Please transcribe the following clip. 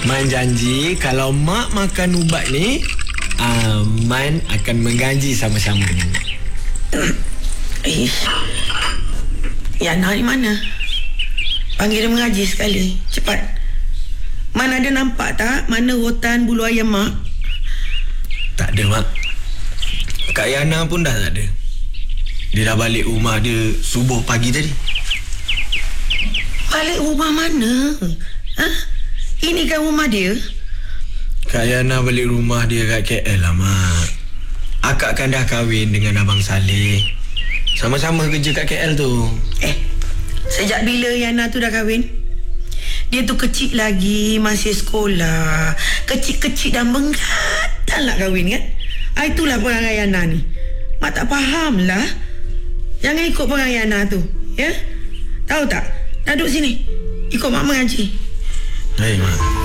Man janji kalau mak makan ubat ni, Man akan menggaji sama-sama. Yana di mana? Panggil dia mengaji sekali. Cepat. Man ada nampak tak mana rotan bulu ayam mak? Tak ada, Mak. Kak Yana pun dah tak ada. Dia dah balik rumah dia subuh pagi tadi. Balik rumah mana? Ini kan rumah dia? Kak Yana balik rumah dia kat KL lah, Mak. Akak kan dah kahwin dengan Abang Saleh. Sama-sama kerja kat KL tu. Sejak bila Yana tu dah kahwin? Dia tu kecil lagi, masih sekolah. Kecil-kecil dan menggatal nak kahwin kan? Itulah perangai Yana ni. Mak tak faham lah. Jangan ikut perangai Yana tu. Ya? Tahu tak? Dah duduk sini. Ikut mak mengaji. Baik, Mak.